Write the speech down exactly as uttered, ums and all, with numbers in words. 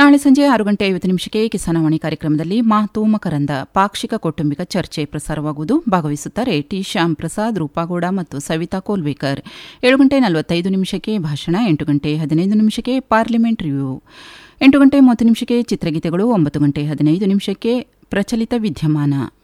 ನಾಳೆ ಸಂಜೆ ಆರು ಗಂಟೆ ಐವತ್ತು ನಿಮಿಷಕ್ಕೆ ಕಿಸಾನವಾಣಿ ಕಾರ್ಯಕ್ರಮದಲ್ಲಿ ಮಾತು ಮಕರಂದ ಪಾಕ್ಷಿಕ ಕೌಟುಂಬಿಕ ಚರ್ಚೆ ಪ್ರಸಾರವಾಗುವುದು. ಭಾಗವಹಿಸುತ್ತಾರೆ ಟಿ ಶ್ಯಾಮ್ ಪ್ರಸಾದ್, ರೂಪಾಗೌಡ ಮತ್ತು ಸವಿತಾ ಕೋಲ್ವೇಕರ್. ಏಳು ಗಂಟೆ ನಲವತ್ತೈದು ನಿಮಿಷಕ್ಕೆ ಭಾಷಣ, ಎಂಟು ಗಂಟೆ ಹದಿನೈದು ನಿಮಿಷಕ್ಕೆ ಪಾರ್ಲಿಮೆಂಟ್ ರಿವ್ಯೂ, ಎಂಟು ಗಂಟೆ ಮೂವತ್ತು ನಿಮಿಷಕ್ಕೆ ಚಿತ್ರಗೀತೆಗಳು, ಒಂಬತ್ತು ಗಂಟೆ ಹದಿನೈದು ನಿಮಿಷಕ್ಕೆ ಪ್ರಚಲಿತ ವಿದ್ಯಮಾನ.